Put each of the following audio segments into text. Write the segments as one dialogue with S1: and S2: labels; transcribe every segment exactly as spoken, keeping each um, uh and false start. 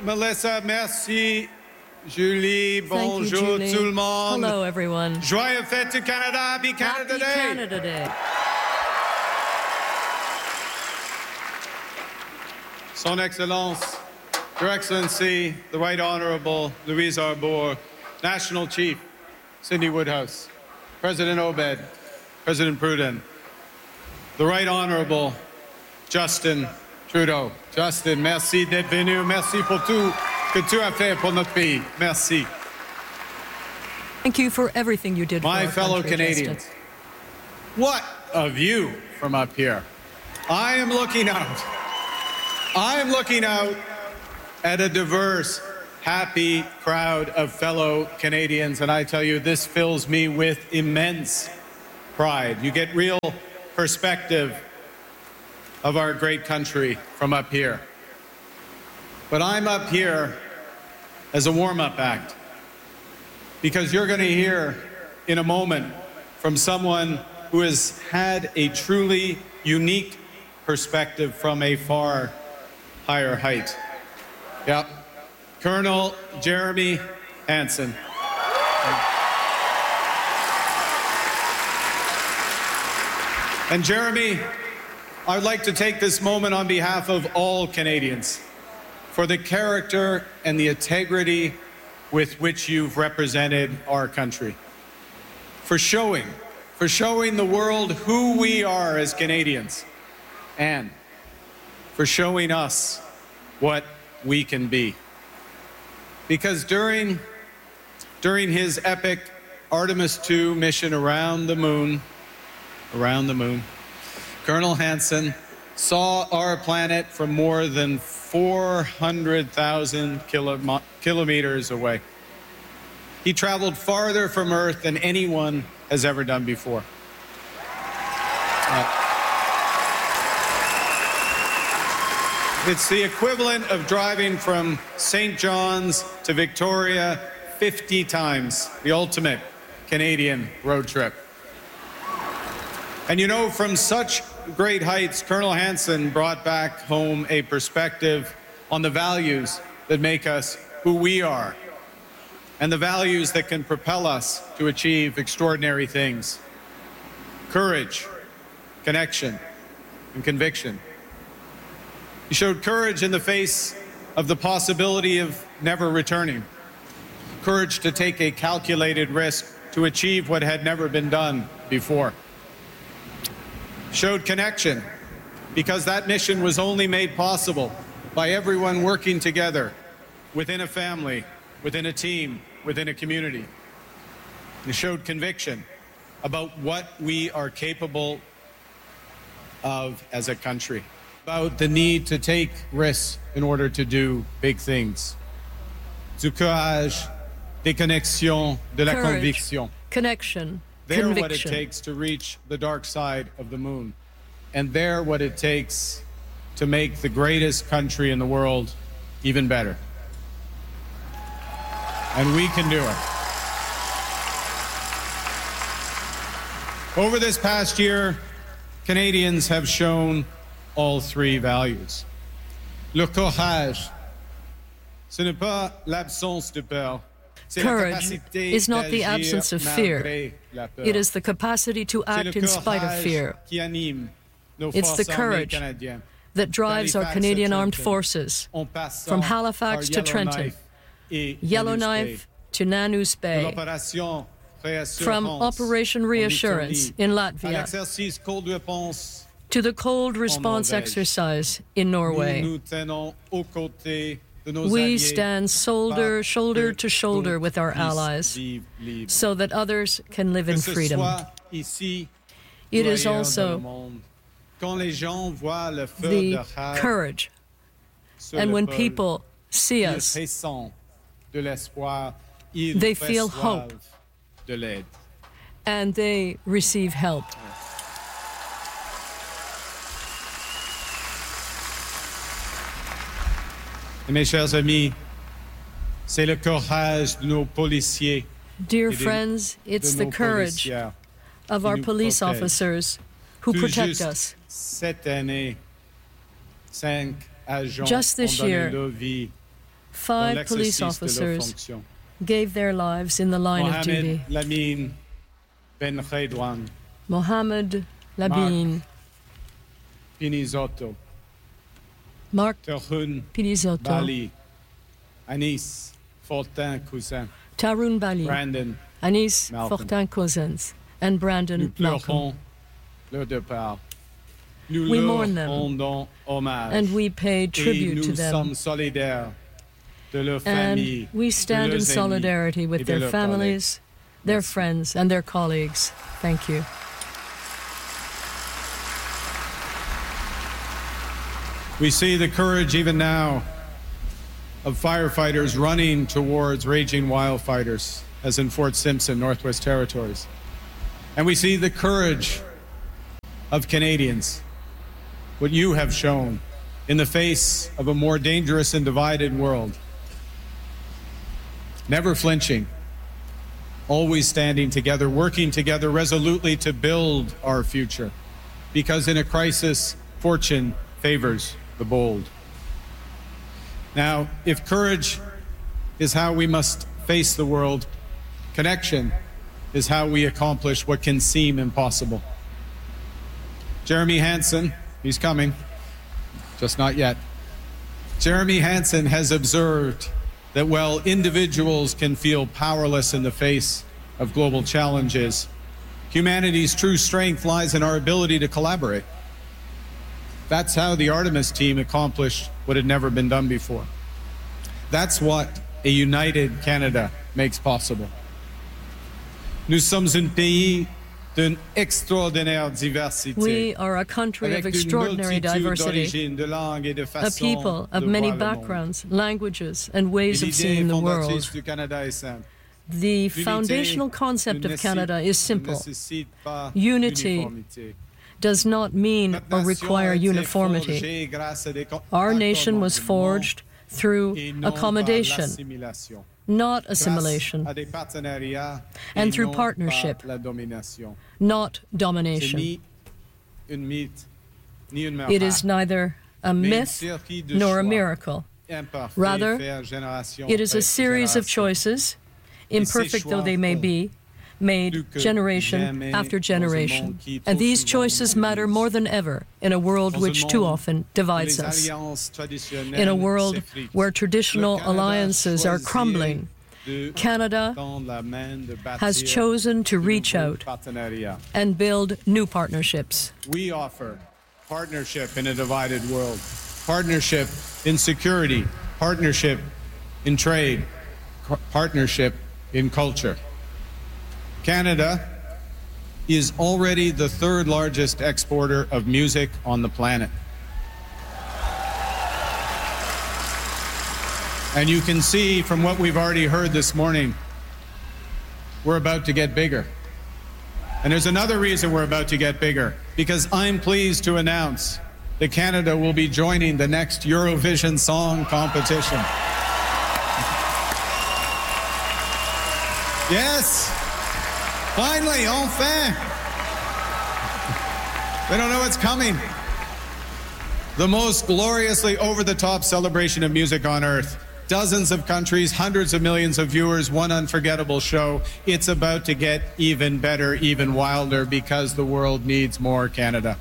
S1: Melissa, merci. Julie, bonjour
S2: Thank you, Julie.
S1: tout le monde.
S2: Hello, everyone.
S1: Joyeux fête du Canada, happy Canada
S2: Happy
S1: Day.
S2: Canada Day.
S1: Son Excellence, Your Excellency, the Right Honorable Louise Arbour, National Chief Cindy Woodhouse, President Obed, President Pruden, the Right Honorable Justin Trudeau. Justin, merci d'être venu. Merci pour tout que tu as fait pour notre pays. Merci.
S2: Thank you for everything you did
S1: My
S2: for our
S1: fellow
S2: country,
S1: Canadians,
S2: Justin.
S1: what a view from up here. I am looking out. I am looking out at a diverse, happy crowd of fellow Canadians, and I tell you, this fills me with immense pride. You get real perspective of our great country from up here. But I'm up here as a warm-up act, because you're going to hear in a moment from someone who has had a truly unique perspective from a far higher height. Yep. Colonel Jeremy Hansen. And Jeremy, I'd like to take this moment on behalf of all Canadians for the character and the integrity with which you've represented our country. For showing, for showing the world who we are as Canadians, and for showing us what we can be. Because during, during his epic Artemis two mission around the moon, around the moon, Colonel Hansen saw our planet from more than four hundred thousand kilo kilometers away. He traveled farther from Earth than anyone has ever done before. Uh, it's the equivalent of driving from Saint John's to Victoria fifty times, the ultimate Canadian road trip. And you know, from such great heights, Colonel Hansen brought back home a perspective on the values that make us who we are, and the values that can propel us to achieve extraordinary things. Courage, connection, and conviction. He showed courage in the face of the possibility of never returning. Courage to take a calculated risk to achieve what had never been done before. Showed connection because that mission was only made possible by everyone working together within a family, within a team, within a community. It showed conviction about what we are capable of as a country, about the need to take risks in order to do big things. Du courage, des connexions, de la
S2: Courage,
S1: conviction.
S2: connection,
S1: They're
S2: conviction.
S1: what it takes to reach the dark side of the moon. And they're what it takes to make the greatest country in the world even better. And we can do it. Over this past year, Canadians have shown all three values. Le courage, ce n'est pas l'absence de peur.
S2: Courage is not the absence of fear. It is the capacity to act in spite of fear. It's the courage that drives our Canadian Armed Forces from Halifax to Trenton, Yellowknife to Nanu's Bay, from Operation Reassurance in Latvia to the cold response exercise in Norway. We stand shoulder, shoulder to shoulder with our allies so that others can live in freedom. It is also the courage. And when people see us, they feel hope and they receive help.
S1: Mes chers amis, c'est le courage de nos policiers.
S2: Dear friends, it's the courage of our police officers who protect us.
S1: Cette année, cinq agents
S2: Just this
S1: ont donné
S2: year,
S1: leur vie
S2: Five police officers gave their lives in the line of duty.
S1: Lamine Ben Redouane,
S2: Mohamed Labine,
S1: Pinizotto,
S2: Marc
S1: Terhun
S2: Pinizotto,
S1: Bali, Anis Fortin-Cousin,
S2: Tarun Bali,
S1: Brandon
S2: Anis
S1: Malcolm.
S2: Fortin-Cousins, and Brandon
S1: Nous
S2: Malcolm.
S1: pleurons leur départ. Nous
S2: We
S1: leur
S2: mourn them,
S1: rendons hommage.
S2: and we pay
S1: Et
S2: tribute
S1: nous
S2: to them.
S1: sommes solidaires de leur
S2: And
S1: famille,
S2: we stand
S1: de
S2: in
S1: leurs
S2: solidarity
S1: amis
S2: with
S1: et de
S2: their
S1: leurs
S2: families, their friends, and their colleagues. Thank you.
S1: We see the courage even now of firefighters running towards raging wildfires, as in Fort Simpson, Northwest Territories. And we see the courage of Canadians, what you have shown in the face of a more dangerous and divided world. Never flinching, always standing together, working together resolutely to build our future. Because in a crisis, fortune favors the bold. Now, if courage is how we must face the world, connection is how we accomplish what can seem impossible. Jeremy Hansen, he's coming, just not yet. Jeremy Hansen has observed that while individuals can feel powerless in the face of global challenges, humanity's true strength lies in our ability to collaborate. That's how the Artemis team accomplished what had never been done before. That's what a united Canada makes possible. Nous sommes un pays d'une extraordinaire diversité.
S2: We are a country of extraordinary diversity, a people of many backgrounds, languages, and ways of seeing the world. The foundational concept of Canada is simple. Unity does not mean or require uniformity. Our nation was forged through accommodation, not assimilation, and through partnership, not domination. It is neither a myth nor a miracle. Rather, it is a series of choices, imperfect though they may be, made generation after generation. And these choices matter more than ever in a world which too often divides us. In a world where traditional alliances are crumbling, Canada has chosen to reach out and build new partnerships.
S1: We offer partnership in a divided world, partnership in security, partnership in trade, partnership in culture. Canada is already the third largest exporter of music on the planet. And you can see from what we've already heard this morning, we're about to get bigger. And there's another reason we're about to get bigger, because I'm pleased to announce that Canada will be joining the next Eurovision Song Competition. Yes! Finally, enfin! They don't know what's coming. The most gloriously over-the-top celebration of music on earth. Dozens of countries, hundreds of millions of viewers, one unforgettable show. It's about to get even better, even wilder, because the world needs more Canada.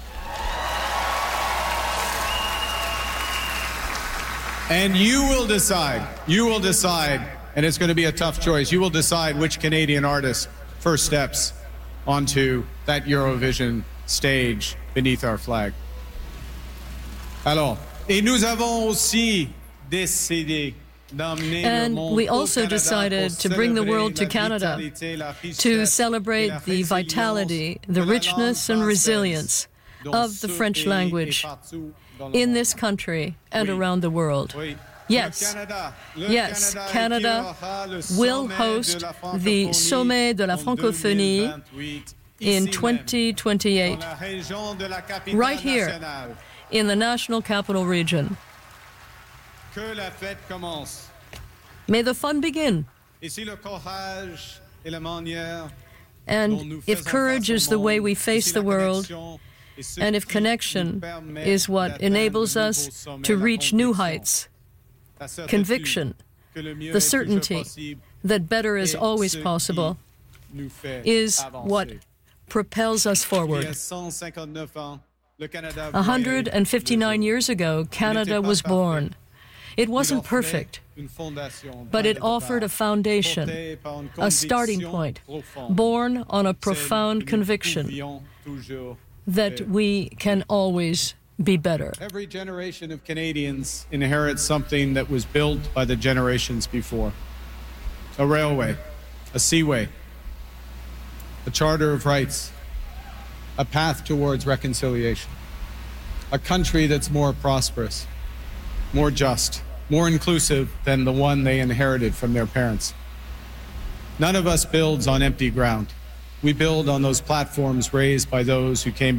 S1: And you will decide, you will decide, and it's going to be a tough choice, you will decide which Canadian artist first steps onto that Eurovision stage beneath our flag. Alors, et nous avons aussi décidé d'emmener le
S2: And
S1: monde
S2: we
S1: au
S2: also
S1: Canada
S2: decided
S1: pour
S2: to bring the world to
S1: célébrer la
S2: Canada
S1: vitalité, la
S2: to
S1: richesse
S2: celebrate
S1: et la
S2: the vitality,
S1: résilience
S2: the
S1: de la
S2: richness
S1: langue
S2: and
S1: française
S2: resilience
S1: dans
S2: of
S1: ce
S2: the French
S1: pays
S2: language
S1: et partout dans le
S2: in
S1: monde.
S2: this country and
S1: Oui.
S2: around the world.
S1: Oui.
S2: Yes,
S1: Le Canada, le
S2: yes,
S1: Canada
S2: Canada
S1: accueillera le
S2: will
S1: sommet
S2: host
S1: de la
S2: the
S1: francophonie
S2: Sommet de la
S1: en
S2: Francophonie
S1: deux mille vingt-huit,
S2: in
S1: ici même,
S2: twenty twenty-eight,
S1: dans la région de la capitale
S2: right here
S1: nationale.
S2: in the National Capital Region.
S1: Que la fête commence.
S2: May the fun begin.
S1: Et si le courage et la manière dont
S2: And
S1: nous
S2: if
S1: faisons
S2: courage
S1: face
S2: is
S1: au
S2: the way
S1: monde,
S2: we
S1: et
S2: face
S1: si
S2: the
S1: la
S2: world,
S1: connexion est ce
S2: and if
S1: qui
S2: connection
S1: nous permet
S2: is what
S1: d'atteindre
S2: enables
S1: de
S2: us
S1: nouveaux sommets,
S2: to
S1: la
S2: reach new
S1: conviction,
S2: heights, conviction, the certainty that better is always possible, is what propels us forward. one hundred fifty-nine years ago, Canada was born. It wasn't perfect, but it offered a foundation, a starting point, born on a profound conviction that we can always be better.
S1: Every generation of Canadians inherits something that was built by the generations before. A railway, a seaway, a charter of rights, a path towards reconciliation, a country that's more prosperous, more just, more inclusive than the one they inherited from their parents. None of us builds on empty ground. We build on those platforms raised by those who came